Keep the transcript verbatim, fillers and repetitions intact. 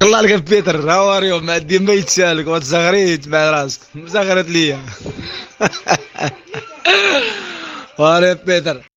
الله عليك بيتر، هاو ما دي ما يتسالك وتزغريت مع راسك مزغرت ليا. واري بيتر.